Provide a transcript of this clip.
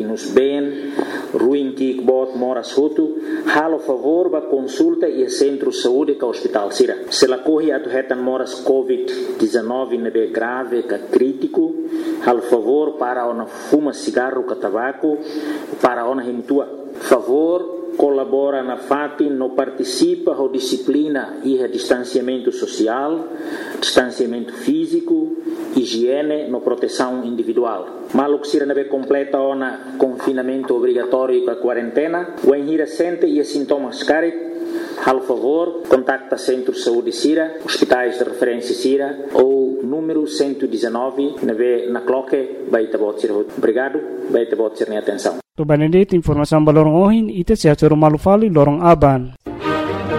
nos bem, ruim que bot mora soto, halo favor ba consulta e centro de saúde que hospital sira. Se la corre a tuhetan moras COVID-19 nebe grave que crítico, halo favor para ona fuma cigarro que tabaco, para ona hemtua. Favor colabora na FATI, não participa da disciplina e do distanciamento social, distanciamento físico, higiene, na proteção individual. Malo que se completa o confinamento obrigatório com a quarentena, o enhira sente e sintomas caret, al favor, contacta Centro de Saúde Sira, hospitais de referência Sira, ou número 119, na cloque, baita botsir. Obrigado, baita botsir na atenção. To Benedict, informação balorong ohin, ite siya Malufali, lorong Aban.